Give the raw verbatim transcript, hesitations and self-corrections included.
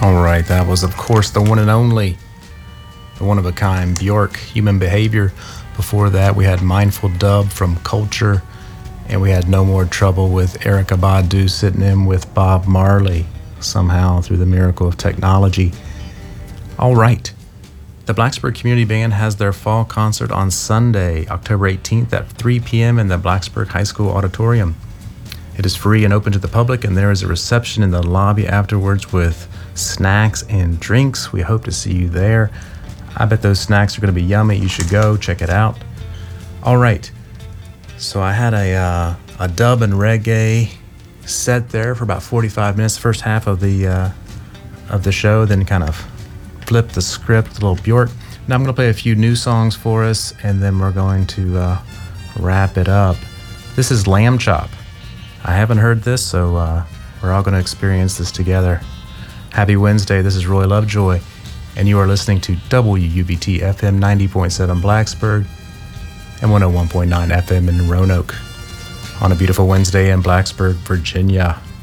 All right, that was, of course, the one and only, the one-of-a-kind Bjork, Human Behavior. Before that, we had Mindful Dub from Culture, and we had No More Trouble with Erykah Badu sitting in with Bob Marley, somehow through the miracle of technology. All right. The Blacksburg Community Band has their fall concert on Sunday, October eighteenth at three p.m. in the Blacksburg High School Auditorium. It is free and open to the public, and there is a reception in the lobby afterwards with snacks and drinks. We hope to see you there. I bet those snacks are going to be yummy. You should go check it out. All right. So I had a uh, a dub and reggae set there for about forty-five minutes, the first half of the uh, of the show, then kind of flipped the script, a little Bjork. Now I'm going to play a few new songs for us, and then we're going to uh, wrap it up. This is Lamb Chop. I haven't heard this, so uh, we're all going to experience this together. Happy Wednesday. This is Roy Lovejoy, and you are listening to W U B T F M ninety point seven Blacksburg and one oh one point nine F M in Roanoke on a beautiful Wednesday in Blacksburg, Virginia.